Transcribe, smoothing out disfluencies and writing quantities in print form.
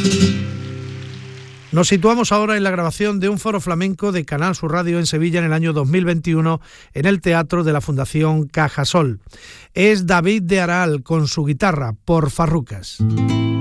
Nos situamos ahora en la grabación de un foro flamenco de Canal Sur Radio en Sevilla en el año 2021 en el Teatro de la Fundación Cajasol. Es David de Aral con su guitarra, por Farrucas.